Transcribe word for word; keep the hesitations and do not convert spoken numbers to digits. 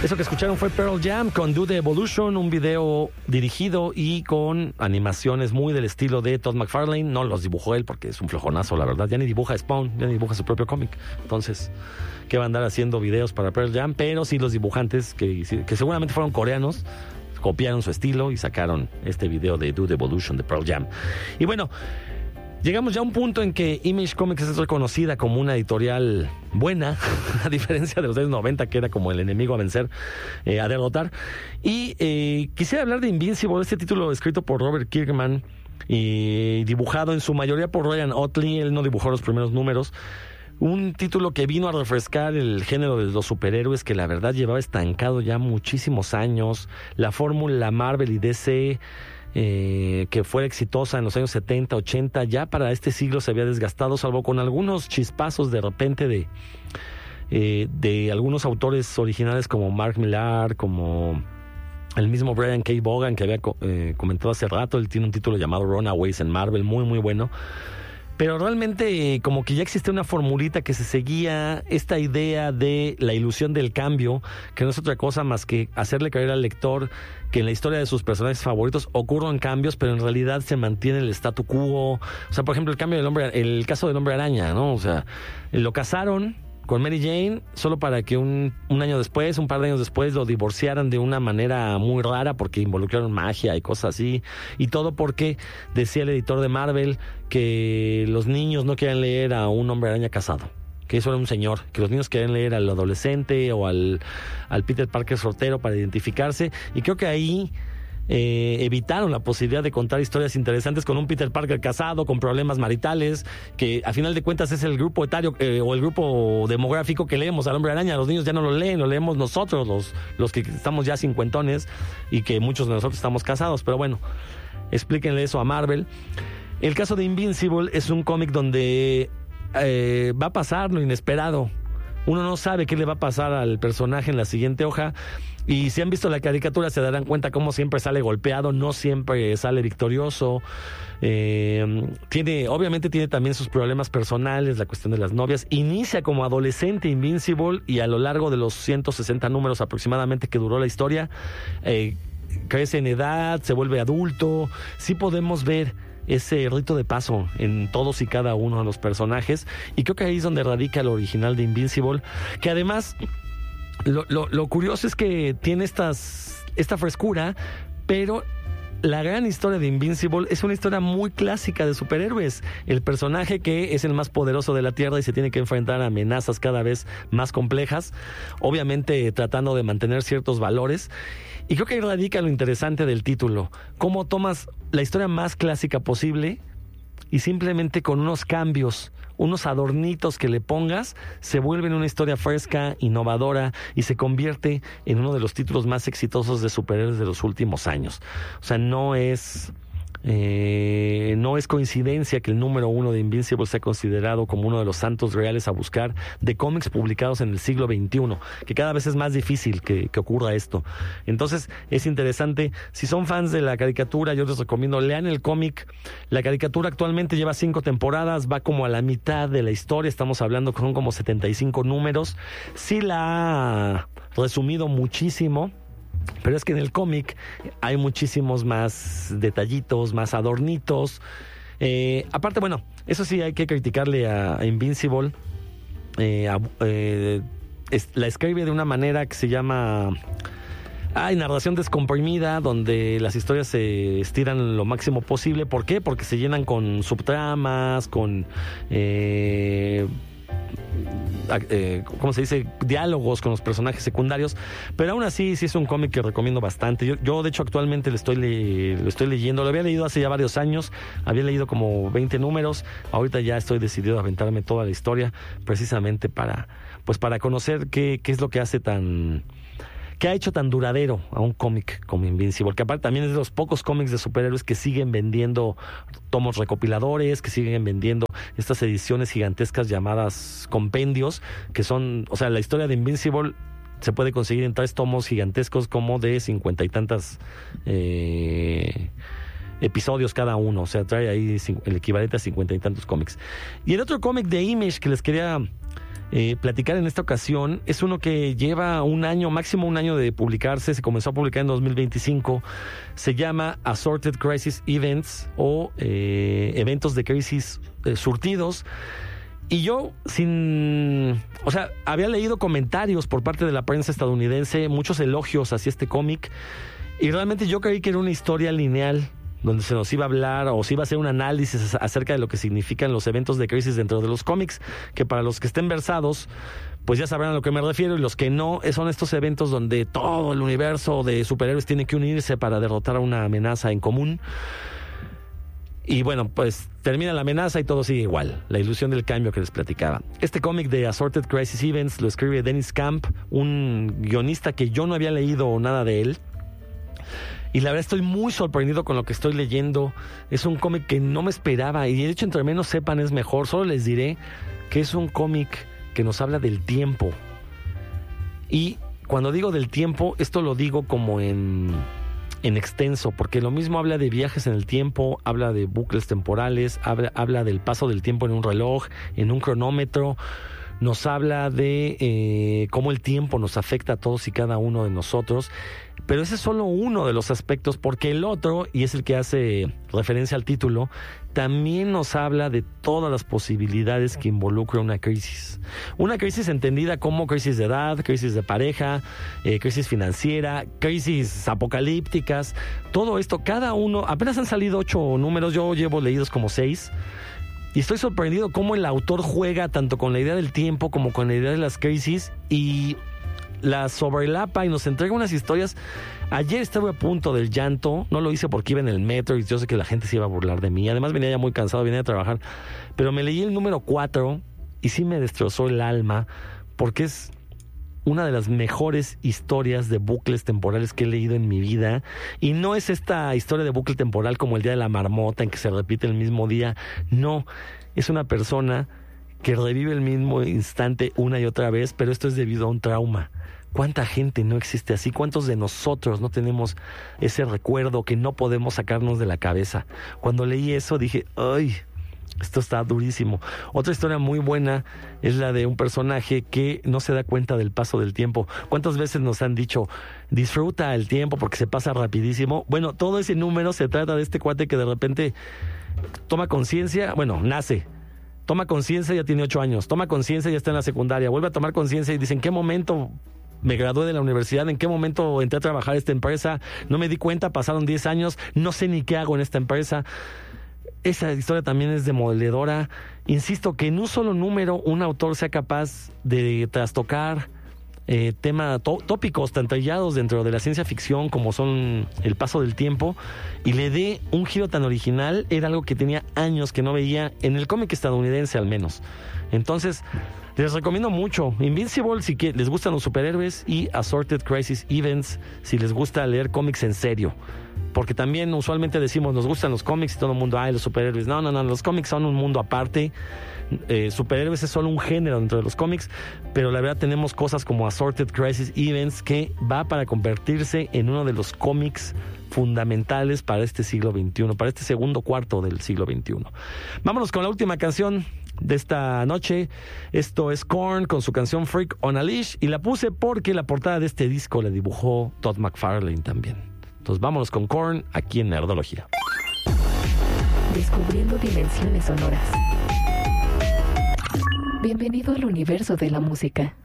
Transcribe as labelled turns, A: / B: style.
A: Eso que escucharon fue Pearl Jam con Do the Evolution, un video dirigido y con animaciones muy del estilo de Todd McFarlane. No los dibujó él porque es un flojonazo, la verdad. Ya ni dibuja Spawn, ya ni dibuja su propio cómic. Entonces, ¿qué va a andar haciendo videos para Pearl Jam? Pero sí los dibujantes, que, que seguramente fueron coreanos, copiaron su estilo y sacaron este video de Do the Evolution de Pearl Jam. Y bueno, llegamos ya a un punto en que Image Comics es reconocida como una editorial buena, a diferencia de los años noventa, que era como el enemigo a vencer, eh, a derrotar. Y eh, quisiera hablar de Invincible, este título escrito por Robert Kirkman y dibujado en su mayoría por Ryan Ottley. Él no dibujó los primeros números. Un título que vino a refrescar el género de los superhéroes, que la verdad llevaba estancado ya muchísimos años. La fórmula Marvel y D C, Eh, que fue exitosa en los años setenta, ochenta, ya para este siglo se había desgastado, salvo con algunos chispazos de repente de, eh, de algunos autores originales como Mark Millar, como el mismo Brian K. Vaughan, que había eh, comentado hace rato. Él tiene un título llamado Runaways en Marvel, muy muy bueno. Pero realmente como que ya existe una formulita que se seguía, esta idea de la ilusión del cambio, que no es otra cosa más que hacerle creer al lector que en la historia de sus personajes favoritos ocurren cambios, pero en realidad se mantiene el statu quo. O sea, por ejemplo, el cambio del hombre, el caso del Hombre Araña, ¿no? O sea, lo casaron con Mary Jane solo para que un, un año después, un par de años después, lo divorciaran de una manera muy rara porque involucraron magia y cosas así. Y todo porque decía el editor de Marvel que los niños no quieren leer a un Hombre Araña casado, que eso era un señor, que los niños quieren leer al adolescente o al, al Peter Parker soltero para identificarse. Y creo que ahí Eh, evitaron la posibilidad de contar historias interesantes con un Peter Parker casado, con problemas maritales, que a final de cuentas es el grupo etario eh, o el grupo demográfico que leemos al Hombre Araña. Los niños ya no lo leen, lo leemos nosotros, los, los que estamos ya cincuentones y que muchos de nosotros estamos casados. Pero bueno, explíquenle eso a Marvel. El caso de Invincible es un cómic donde eh, va a pasar lo inesperado. Uno no sabe qué le va a pasar al personaje en la siguiente hoja. Y si han visto la caricatura se darán cuenta cómo siempre sale golpeado, no siempre sale victorioso. Eh, tiene, obviamente tiene también sus problemas personales, la cuestión de las novias. Inicia como adolescente Invincible y a lo largo de los ciento sesenta números aproximadamente que duró la historia, eh, crece en edad, se vuelve adulto. Sí podemos ver ese rito de paso en todos y cada uno de los personajes, y creo que ahí es donde radica el original de Invincible, que además lo, lo, lo curioso es que tiene estas, esta frescura, pero la gran historia de Invincible es una historia muy clásica de superhéroes. El personaje que es el más poderoso de la Tierra y se tiene que enfrentar a amenazas cada vez más complejas, obviamente tratando de mantener ciertos valores. Y creo que ahí radica lo interesante del título. Cómo tomas la historia más clásica posible y simplemente con unos cambios, unos adornitos que le pongas, se vuelve en una historia fresca, innovadora, y se convierte en uno de los títulos más exitosos de superhéroes de los últimos años. O sea, no es... Eh, no es coincidencia que el número uno de Invincible sea considerado como uno de los santos reales a buscar de cómics publicados en el siglo veintiuno, que cada vez es más difícil que, que ocurra esto. Entonces es interesante. Si son fans de la caricatura, yo les recomiendo, lean el cómic. La caricatura actualmente lleva cinco temporadas, va como a la mitad de la historia, estamos hablando con como setenta y cinco números. Sí la ha resumido muchísimo, pero es que en el cómic hay muchísimos más detallitos, más adornitos. Eh, aparte, bueno, eso sí hay que criticarle a, a Invincible. Eh, a, eh, es, la escribe de una manera que se llama... Hay narración descomprimida, donde las historias se estiran lo máximo posible. ¿Por qué? Porque se llenan con subtramas, con... Eh, Eh, ¿cómo se dice? Diálogos con los personajes secundarios, pero aún así sí es un cómic que recomiendo bastante. Yo, yo de hecho actualmente lo estoy, le, lo estoy leyendo, lo había leído hace ya varios años, había leído como veinte números, ahorita ya estoy decidido a aventarme toda la historia, precisamente para, pues para conocer qué, qué es lo que hace tan... ¿Qué ha hecho tan duradero a un cómic como Invincible? Que aparte también es de los pocos cómics de superhéroes que siguen vendiendo tomos recopiladores, que siguen vendiendo estas ediciones gigantescas llamadas compendios, que son, o sea, la historia de Invincible se puede conseguir en tres tomos gigantescos como de cincuenta y tantas eh, episodios cada uno. O sea, trae ahí el equivalente a cincuenta y tantos cómics. Y el otro cómic de Image que les quería eh, platicar en esta ocasión es uno que lleva un año, máximo un año de publicarse. Se comenzó a publicar en dos mil veinticinco. Se llama Assorted Crisis Events o eh, eventos de crisis eh, surtidos. Y yo, sin... O sea, había leído comentarios por parte de la prensa estadounidense, muchos elogios hacia este cómic, y realmente yo creí que era una historia lineal, donde se nos iba a hablar o se iba a hacer un análisis acerca de lo que significan los eventos de crisis dentro de los cómics, que para los que estén versados, pues ya sabrán a lo que me refiero, y los que no, son estos eventos donde todo el universo de superhéroes tiene que unirse para derrotar a una amenaza en común. Y bueno, pues termina la amenaza y todo sigue igual. La ilusión del cambio que les platicaba. Este cómic de Assorted Crisis Events lo escribe Dennis Camp, un guionista que yo no había leído nada de él. Y la verdad estoy muy sorprendido con lo que estoy leyendo. Es un cómic que no me esperaba. Y de hecho, entre menos sepan es mejor. Solo les diré que es un cómic que nos habla del tiempo. Y cuando digo del tiempo, esto lo digo como en, en extenso. Porque lo mismo habla de viajes en el tiempo, habla de bucles temporales, habla, habla del paso del tiempo en un reloj, en un cronómetro. Nos habla de eh, cómo el tiempo nos afecta a todos y cada uno de nosotros. Pero ese es solo uno de los aspectos, porque el otro, y es el que hace referencia al título, también nos habla de todas las posibilidades que involucra una crisis. Una crisis entendida como crisis de edad, crisis de pareja, eh, crisis financiera, crisis apocalípticas. Todo esto, cada uno, apenas han salido ocho números, yo llevo leídos como seis. Y estoy sorprendido cómo el autor juega tanto con la idea del tiempo como con la idea de las crisis y las sobrelapa y nos entrega unas historias. Ayer estuve a punto del llanto, no lo hice porque iba en el metro y yo sé que la gente se iba a burlar de mí. Además venía ya muy cansado, venía a trabajar. Pero me leí el número cuatro y sí me destrozó el alma porque es una de las mejores historias de bucles temporales que he leído en mi vida. Y no es esta historia de bucle temporal como el día de la marmota en que se repite el mismo día. No, es una persona que revive el mismo instante una y otra vez, pero esto es debido a un trauma. ¿Cuánta gente no existe así? ¿Cuántos de nosotros no tenemos ese recuerdo que no podemos sacarnos de la cabeza? Cuando leí eso dije, ¡ay! Esto está durísimo. Otra historia muy buena es la de un personaje que no se da cuenta del paso del tiempo. ¿Cuántas veces nos han dicho, disfruta el tiempo porque se pasa rapidísimo? Bueno, todo ese número se trata de este cuate que de repente toma conciencia, bueno, nace, toma conciencia, ya tiene ocho años, toma conciencia, ya está en la secundaria, vuelve a tomar conciencia y dice, ¿en qué momento me gradué de la universidad? ¿En qué momento entré a trabajar en esta empresa? No me di cuenta, pasaron diez años, no sé ni qué hago en esta empresa. Esa historia también es demoledora. Insisto que en un solo número un autor sea capaz de trastocar eh, temas tó- tópicos tan trillados dentro de la ciencia ficción como son el paso del tiempo y le dé un giro tan original. Era algo que tenía años que no veía en el cómic estadounidense al menos. Entonces les recomiendo mucho Invincible si que les gustan los superhéroes y Assorted Crisis Events si les gusta leer cómics en serio. Porque también usualmente decimos, nos gustan los cómics y todo el mundo, ay, los superhéroes. No, no, no, los cómics son un mundo aparte. Eh, superhéroes es solo un género dentro de los cómics, pero la verdad tenemos cosas como Assorted Crisis Events que va para convertirse en uno de los cómics fundamentales para este siglo veintiuno, para este segundo cuarto del siglo veintiuno. Vámonos con la última canción de esta noche. Esto es Korn con su canción Freak on a Leash y la puse porque la portada de este disco la dibujó Todd McFarlane también. Entonces vámonos con Korn aquí en Nerdología.
B: Descubriendo dimensiones sonoras. Bienvenido al universo de la música.